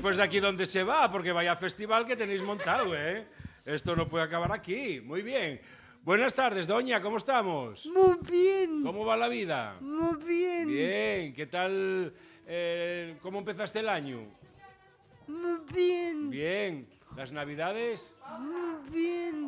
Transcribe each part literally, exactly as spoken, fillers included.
después de aquí, ¿dónde se va? Porque vaya festival que tenéis montado, ¿eh? Esto no puede acabar aquí. Muy bien. Buenas tardes, doña, ¿cómo estamos? Muy bien. ¿Cómo va la vida? Muy bien. Bien. ¿Qué tal? Eh, ¿Cómo empezaste el año? Muy bien. Bien. ¿Las navidades? Muy bien.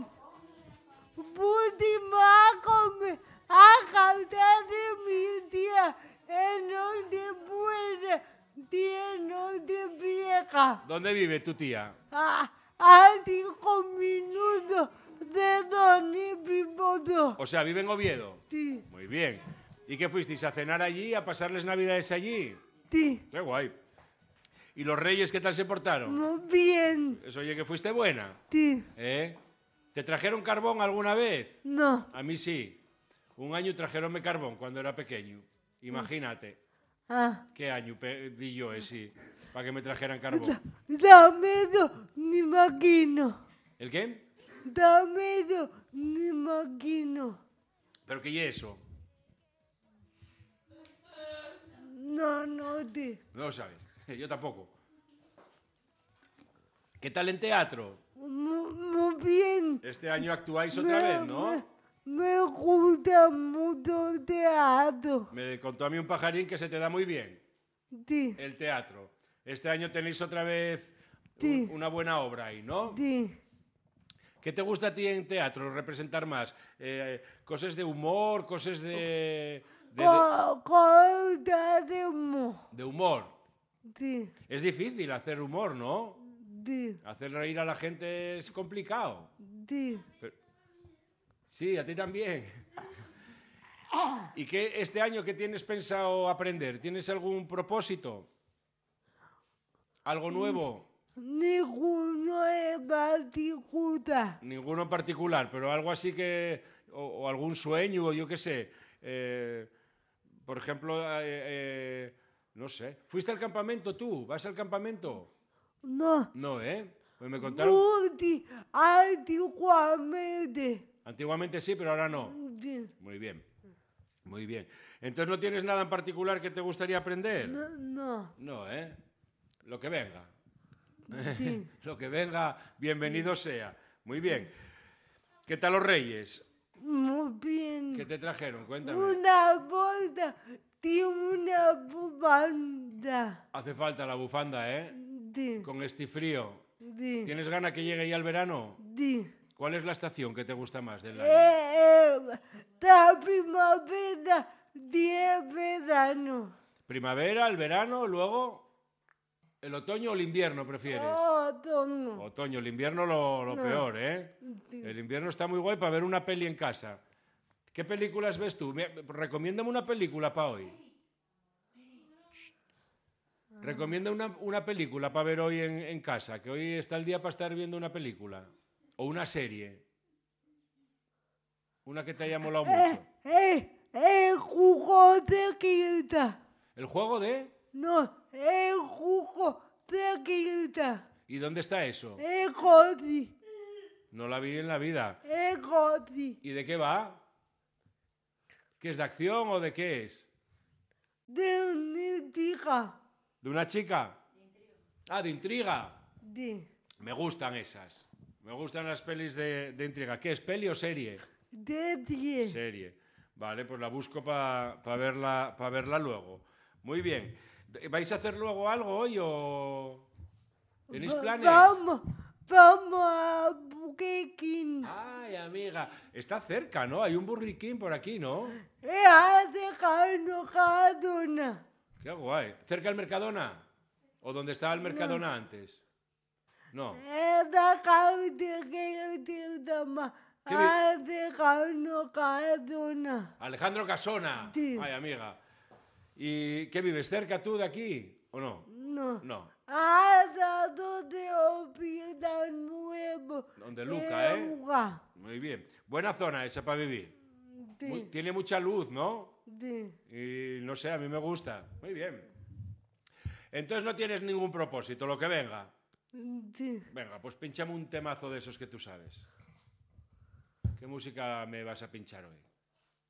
Última come a cantar de mi tía en donde puede, tía no de vieja. ¿Dónde vive tu tía? A, a cinco minutos de donde vivo yo. O sea, vive en Oviedo. Sí, Muy bien. ¿Y qué fuisteis a cenar allí, a pasarles navidades allí? sí. Qué guay. ¿Y los reyes qué tal se portaron? Muy bien. Eso oye que fuiste buena. Sí. ¿Eh? ¿Te trajeron carbón alguna vez? No. A mí sí. Un año trajeronme carbón cuando era pequeño. Imagínate. Ah. ¿Qué año pedí yo, eh, sí? Para que me trajeran carbón. Dame eso, ni imagino. ¿El qué? Dame eso, ni imagino. ¿Pero qué es eso? No, no te. No lo sabes. Yo tampoco. ¿Qué tal en teatro? Muy, muy bien. Este año actuáis otra Me- vez, ¿no? Me, me gusta mucho el teatro. Me contó a mí un pajarín que se te da muy bien Sí, el teatro. Este año tenéis otra vez Sí. un- una buena obra ahí, ¿no? sí. ¿Qué te gusta a ti en teatro representar más? Eh, ¿Cosas de humor, cosas de, de, de- Co- Corta de humo. de humor? Sí, Es difícil hacer humor, ¿no? sí, Hacer reír a la gente es complicado. sí. Pero- Sí, a ti también. ¿Y qué este año qué tienes pensado aprender? ¿Tienes algún propósito? ¿Algo nuevo? Ninguno es particular. Ninguno en particular, pero algo así que... O, o algún sueño, o yo qué sé. Eh, por ejemplo, eh, eh, no sé. ¿Fuiste al campamento tú? ¿Vas al campamento? No. No, ¿eh? Pues me contaron... Muy antiguamente. Antiguamente sí, pero ahora no. Sí. Muy bien. Muy bien. Entonces, ¿no tienes nada en particular que te gustaría aprender? No, no. No, ¿eh? Lo que venga. Sí. Lo que venga, bienvenido sea. Muy bien. ¿Qué tal los reyes? Muy bien. ¿Qué te trajeron? Cuéntame. Una bolsa y una bufanda. Hace falta la bufanda, ¿eh? Sí, Con este frío. sí, ¿Tienes ganas que llegue ya el verano? sí. ¿Cuál es la estación que te gusta más del año? Eh, eh, la primavera y el verano. ¿Primavera, el verano, luego el otoño o el invierno prefieres? Otoño. Otoño, el invierno lo, lo No. peor, ¿eh? Sí. El invierno está muy guay para ver una peli en casa. ¿Qué películas ves tú? Me- Recomiéndame una película para hoy. Recomienda una, una película para ver hoy en, en casa, que hoy está el día para estar viendo una película. O una serie. Una que te haya molado mucho. Eh, eh, el jugo de quinta. ¿El juego de? No, el jugo de quinta. ¿Y dónde está eso? El coche. No la vi en la vida. El coche. ¿Y de qué va? ¿Qué es de acción o de qué es? De una chica. ¿De una chica? Ah, de intriga. De, Me gustan esas. Me gustan las pelis de, de intriga. ¿Qué es, peli o serie? de diez. Serie. Vale, pues la busco para verla, pa verla luego. Muy bien. ¿Vais a hacer luego algo hoy o tenéis Va- planes? Vamos, vamos a Burger King. Ay, amiga, está cerca, ¿no? Hay un Burger King por aquí, ¿no? Eh, hace cano cadona. Qué guay. ¿Cerca del Mercadona? ¿O donde estaba el Mercadona antes? No. Esta cabeza que te toma. ¿Qué vi- Hace cano cadona. Alejandro Casona. Sí. Ay, amiga. ¿Y qué vives? ¿Cerca tú de aquí? ¿O no? No. No. Hasta donde hospital nuevo. Donde Luca, ¿eh? Luca. Muy bien. Buena zona esa para vivir. Muy- Sí, tiene mucha luz, ¿no? sí. Y no sé, a mí me gusta. Muy bien. Entonces no tienes ningún propósito, lo que venga. Sí. Venga, pues pinchame un temazo de esos que tú sabes. ¿Qué música me vas a pinchar hoy?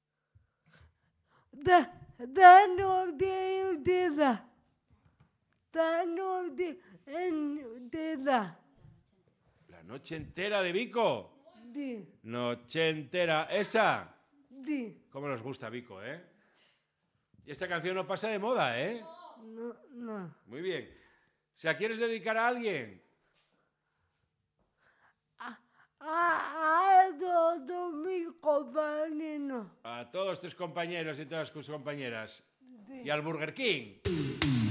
Da, danos de ayuda. La noche entera. La noche entera de Vico. Sí, Noche entera. ¿Esa? sí. ¿Cómo nos gusta Vico, eh? Y esta canción no pasa de moda, ¿eh? No, no. Muy bien. O sea, ¿quieres dedicar a alguien? A, a todos mis compañeros. A todos tus compañeros y todas tus compañeras. Y al Burger King.